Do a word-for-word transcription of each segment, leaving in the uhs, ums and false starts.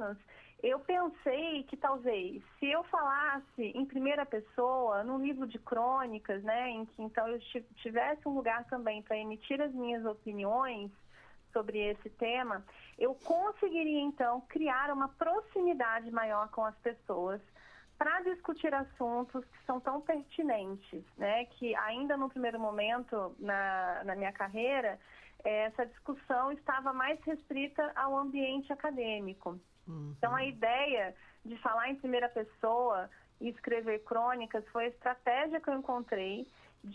anos, eu pensei que talvez, se eu falasse em primeira pessoa, num livro de crônicas, né, em que então eu tivesse um lugar também para emitir as minhas opiniões sobre esse tema, eu conseguiria então criar uma proximidade maior com as pessoas para discutir assuntos que são tão pertinentes, né, que ainda no primeiro momento na, na minha carreira, essa discussão estava mais restrita ao ambiente acadêmico. Uhum. Então, a ideia de falar em primeira pessoa e escrever crônicas foi a estratégia que eu encontrei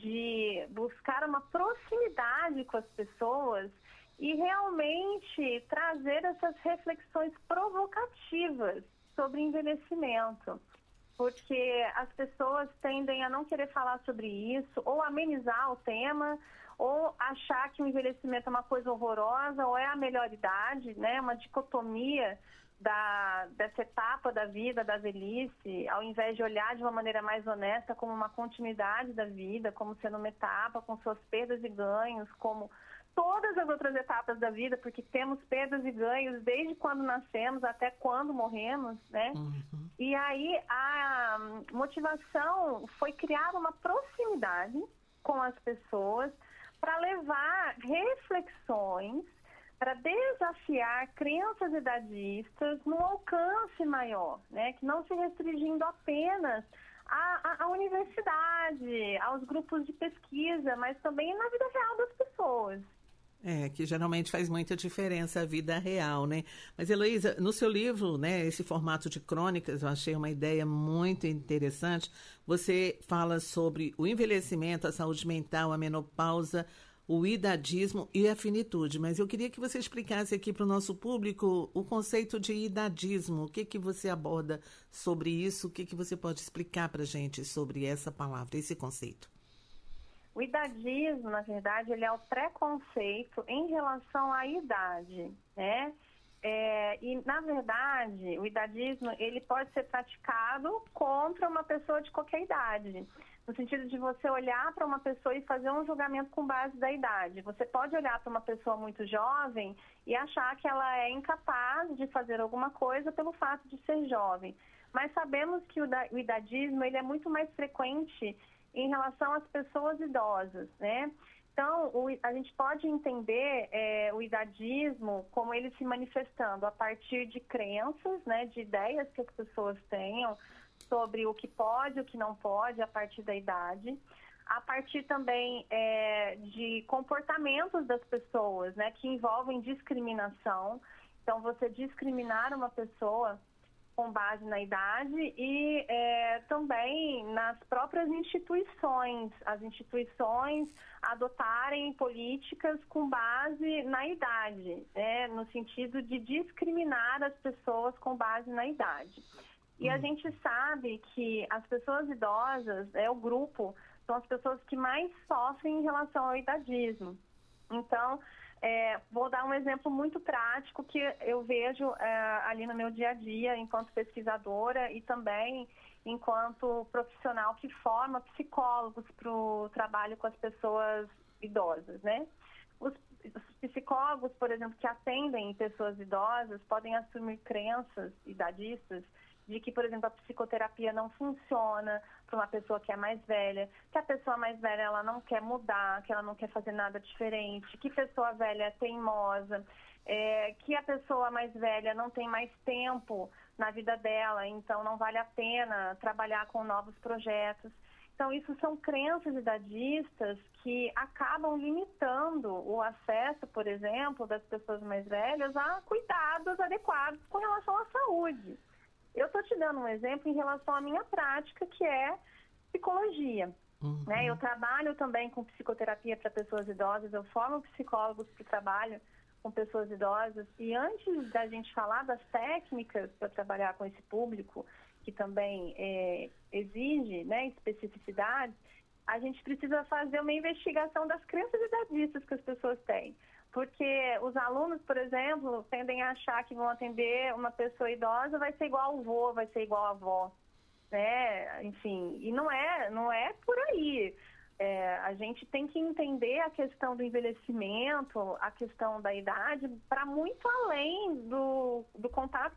de buscar uma proximidade com as pessoas e realmente trazer essas reflexões provocativas sobre envelhecimento. Porque as pessoas tendem a não querer falar sobre isso, ou amenizar o tema, ou achar que o envelhecimento é uma coisa horrorosa, ou é a melhor idade, né? Uma dicotomia da, dessa etapa da vida, da velhice, ao invés de olhar de uma maneira mais honesta como uma continuidade da vida, como sendo uma etapa com suas perdas e ganhos, como todas as outras etapas da vida, porque temos perdas e ganhos desde quando nascemos até quando morremos, né? Uhum. E aí a motivação foi criar uma proximidade com as pessoas para levar reflexões, para desafiar crenças idadistas no alcance maior, né? Que não se restringindo apenas à, à universidade, aos grupos de pesquisa, mas também na vida real das pessoas. É, que geralmente faz muita diferença a vida real, né? Mas, Heloísa, no seu livro, né, esse formato de crônicas, eu achei uma ideia muito interessante. Você fala sobre o envelhecimento, a saúde mental, a menopausa, o idadismo e a finitude. Mas eu queria que você explicasse aqui para o nosso público o conceito de idadismo. O que, que você aborda sobre isso? O que, que você pode explicar para a gente sobre essa palavra, esse conceito? O idadismo, na verdade, ele é o preconceito em relação à idade, né? É, e, na verdade, o idadismo, ele pode ser praticado contra uma pessoa de qualquer idade. No sentido de você olhar para uma pessoa e fazer um julgamento com base da idade. Você pode olhar para uma pessoa muito jovem e achar que ela é incapaz de fazer alguma coisa pelo fato de ser jovem. Mas sabemos que o idadismo, ele é muito mais frequente em relação às pessoas idosas, né? Então, o, a gente pode entender é, o idadismo como ele se manifestando a partir de crenças, né, de ideias que as pessoas tenham sobre o que pode, o que não pode a partir da idade, a partir também é, de comportamentos das pessoas, né, que envolvem discriminação. Então, você discriminar uma pessoa com base na idade e é, também nas próprias instituições, as instituições adotarem políticas com base na idade, né, no sentido de discriminar as pessoas com base na idade. E a gente sabe que as pessoas idosas, é o grupo, são as pessoas que mais sofrem em relação ao idadismo. Então, É, vou dar um exemplo muito prático que eu vejo é, ali no meu dia a dia, enquanto pesquisadora e também enquanto profissional que forma psicólogos para o trabalho com as pessoas idosas, né? Os, os psicólogos, por exemplo, que atendem pessoas idosas, podem assumir crenças idadistas de que, por exemplo, a psicoterapia não funciona para uma pessoa que é mais velha, que a pessoa mais velha ela não quer mudar, que ela não quer fazer nada diferente, que pessoa velha é teimosa, é, que a pessoa mais velha não tem mais tempo na vida dela, então não vale a pena trabalhar com novos projetos. Então, isso são crenças idadistas que acabam limitando o acesso, por exemplo, das pessoas mais velhas a cuidados adequados com relação à saúde. Eu estou te dando um exemplo em relação à minha prática, que é psicologia. Uhum. Né? Eu trabalho também com psicoterapia para pessoas idosas, eu formo psicólogos para o trabalho com pessoas idosas. E antes da gente falar das técnicas para trabalhar com esse público, que também é, exige, né, especificidade, a gente precisa fazer uma investigação das crenças idadistas que as pessoas têm. Porque os alunos, por exemplo, tendem a achar que vão atender uma pessoa idosa, vai ser igual ao avô, vai ser igual à avó, né? Enfim, e não é, não é por aí. É, a gente tem que entender a questão do envelhecimento, a questão da idade, para muito além do, do contato